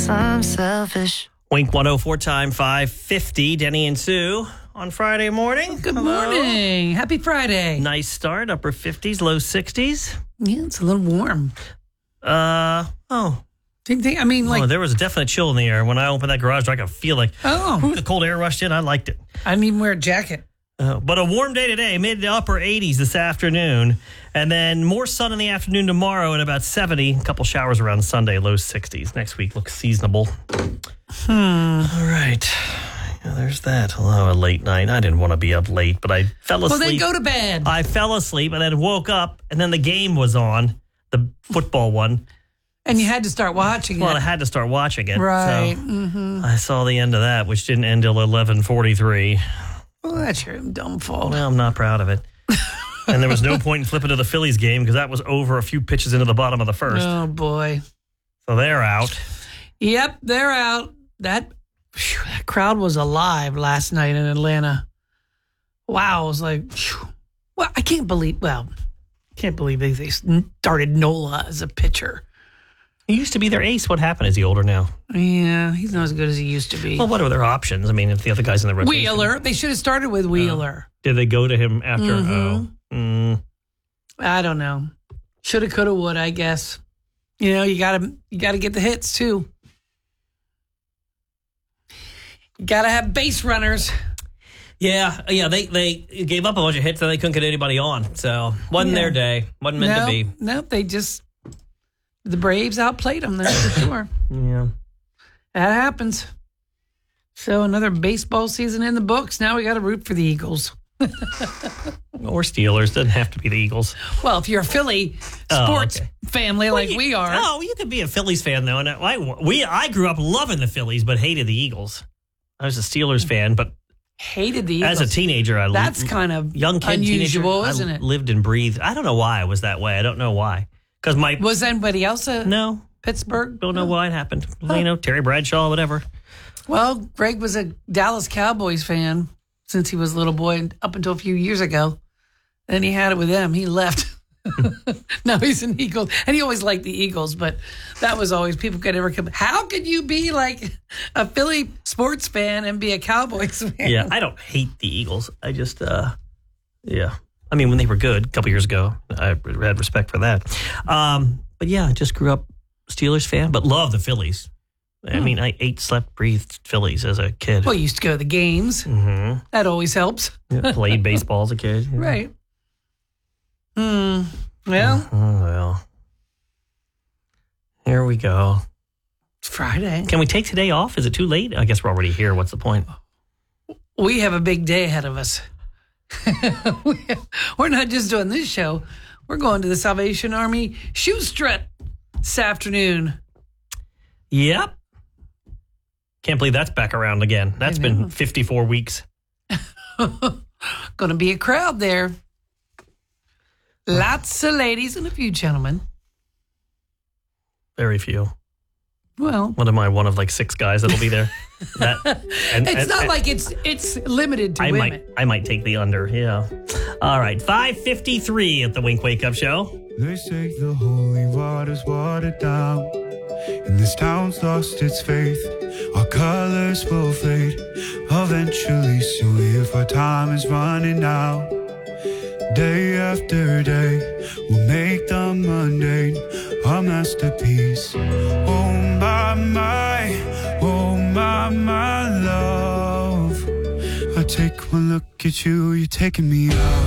guess I'm selfish. Wink 104 time 5:50. Denny and Sue on Friday morning. Good Hello. morning. Happy Friday. Nice start. Upper 50s, low 60s. Yeah, it's a little warm. I mean, like, there was a definite chill in the air. When I opened that garage door, I could feel like, oh, the cold air rushed in. I liked it. I didn't even wear a jacket. But a warm day today, mid to upper 80s this afternoon. And then more sun in the afternoon tomorrow at about 70. A couple showers around Sunday, low 60s. Next week looks seasonable. All right. Yeah, there's that. Hello, a late night. I didn't want to be up late, but I fell asleep. Well, then go to bed. I fell asleep and then woke up, and then the game was on, the football one. And you had to start watching Well, I it. had to start watching it. Right. So I saw the end of that, which didn't end till 11:43. Well, that's your dumb fault. Well, I'm not proud of it. And there was no point in flipping to the Phillies game because that was over a few pitches into the bottom of the first. Oh, boy. So they're out. Yep, they're out. That crowd was alive last night in Atlanta. Wow, it was like, phew. Well, I can't believe they started Nola as a pitcher. He used to be their ace. What happened? Is he older now? Yeah, he's not as good as he used to be. Well, what are their options? I mean, if the other guy's in the rotation. Wheeler. They should have started with Wheeler. Did they go to him after? I don't know. Shoulda, coulda, woulda, I guess. You know, you gotta get the hits too. You gotta have base runners. Yeah. They gave up a bunch of hits and they couldn't get anybody on. So wasn't their day. Wasn't meant to be. Nope, the Braves outplayed them, that's for sure. Yeah. That happens. So another baseball season in the books. Now we got to root for the Eagles. Or Steelers. Doesn't have to be the Eagles. Well, if you're a Philly sports family like we are. Oh, you could be a Phillies fan, though. And I grew up loving the Phillies, but hated the Eagles. I was a Steelers fan, but hated the Eagles. as a teenager, that's kind of young kid, unusual, teenager, isn't it? I lived and breathed. I don't know why I was that way. I don't know why. Because was anybody else no Pittsburgh? Don't know why it happened. You know, Terry Bradshaw, whatever. Well, Greg was a Dallas Cowboys fan since he was a little boy up until a few years ago. Then he had it with them. He left. Now he's an Eagles. And he always liked the Eagles, but that was always, people could never come. How could you be like a Philly sports fan and be a Cowboys fan? Yeah, I don't hate the Eagles. I just, yeah. I mean, when they were good a couple years ago, I had respect for that. But yeah, I just grew up Steelers fan, but love the Phillies. I mean, I ate, slept, breathed Phillies as a kid. Well, you used to go to the games. Mm-hmm. That always helps. Yeah, played baseball as a kid. Yeah. Right. Well. Oh, well. Here we go. It's Friday. Can we take today off? Is it too late? I guess we're already here. What's the point? We have a big day ahead of us. We're not just doing this show. We're going to the Salvation Army shoe strut this afternoon. Yep. Can't believe that's back around again. That's been 54 weeks. Going to be a crowd there. Lots of ladies and a few gentlemen. Very few. Well, what am I, one of like 6 guys that'll be there? It's not like it's limited to women. I might take the under, yeah. All right, 5:53 at the Wink Wake Up Show. They say the holy water's watered down, and this town's lost its faith. Our colors will fade eventually, so if our time is running out, day after day, we'll make the mundane our masterpiece. Oh my love, I take one look at you, you're taking me out.